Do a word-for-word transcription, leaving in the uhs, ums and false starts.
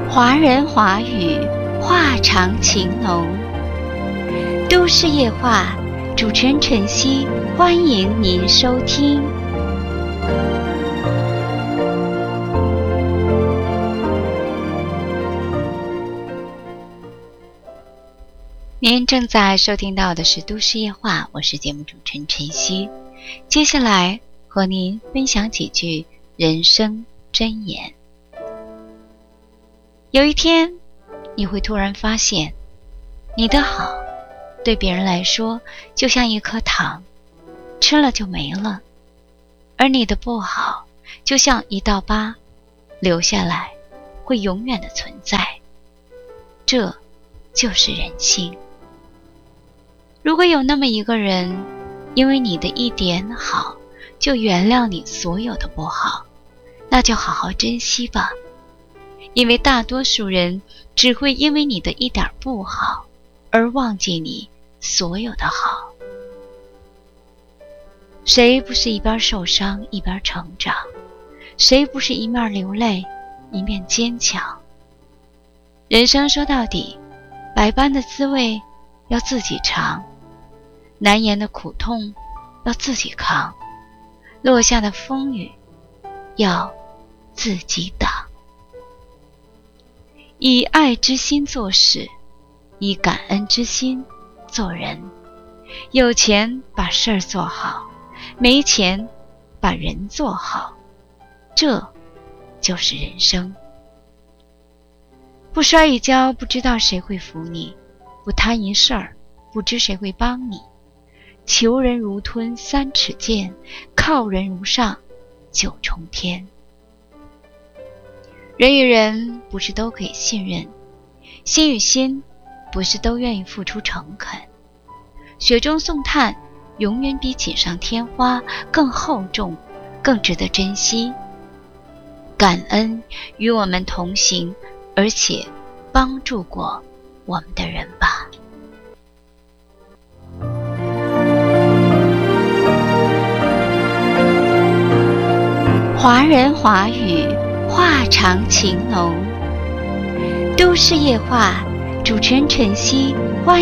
华人华语，话长情浓。都市夜话，主持人晨曦，欢迎您收听。您正在收听到的是都市夜话，我是节目主持人晨曦。接下来和您分享几句人生箴言。有一天，你会突然发现，你的好对别人来说就像一颗糖，吃了就没了，而你的不好就像一道疤，留下来会永远的存在。这就是人性。如果有那么一个人，因为你的一点好就原谅你所有的不好，那就好好珍惜吧。因为大多数人只会因为你的一点不好而忘记你所有的好。谁不是一边受伤一边成长？谁不是一面流泪一面坚强？人生说到底，百般的滋味要自己尝，难言的苦痛要自己扛，落下的风雨要自己挡。以爱之心做事，以感恩之心做人。有钱把事儿做好，没钱把人做好，这就是人生。不摔一跤，不知道谁会扶你；不贪一事儿，不知谁会帮你。求人如吞三尺剑，靠人如上九重天。人与人不是都可以信任，心与心不是都愿意付出诚恳。雪中送炭永远比锦上添花更厚重，更值得珍惜。感恩与我们同行，而且帮助过我们的人吧。华人华语，话长情浓。都市夜话，主持人晨曦，欢迎